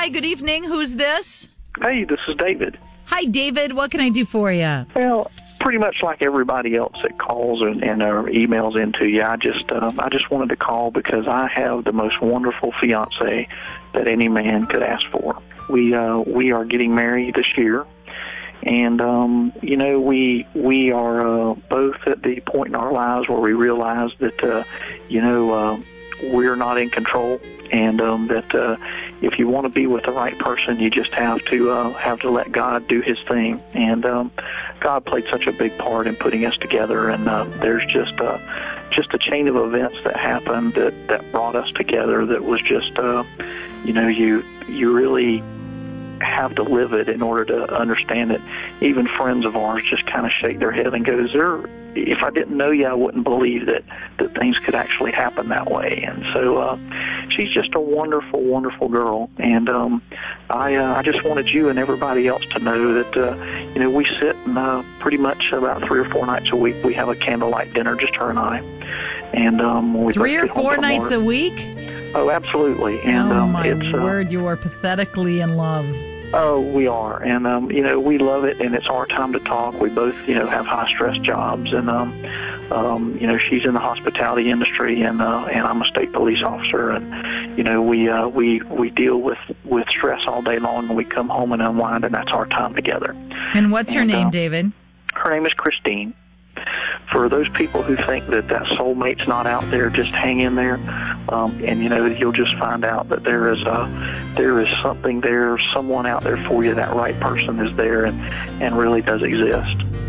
Hi, good evening. Who's this? Hey, this is David. Hi, David. What can I do for you? Well, pretty much like everybody else that calls and emails into you, I just wanted to call because I have the most wonderful fiance that any man could ask for. We are getting married this year, and we are both at the point in our lives where we realize that we're not in control, and that if you want to be with the right person, you just have to let God do His thing. And God played such a big part in putting us together. And there's just a chain of events that happened that brought us together. That was just you really have to live it in order to understand it. Even friends of ours just kind of shake their head and go, if I didn't know you, I wouldn't believe that things could actually happen that way. And so she's just a wonderful, wonderful girl. And I just wanted you and everybody else to know that, we sit and pretty much about 3 or 4 nights a week, we have a candlelight dinner, just her and I. And we 3 or 4 nights a week? Oh, absolutely. And my word, you are pathetically in love. Oh, we are. And, we love it, and it's our time to talk. We both, have high-stress jobs, and, she's in the hospitality industry, and I'm a state police officer, and, we deal with stress all day long, and we come home and unwind, and that's our time together. And what's her name, David? Her name is Christine. For those people who think that soulmate's not out there, just hang in there, and you'll just find out that there is something there, someone out there for you. That right person is there, and really does exist.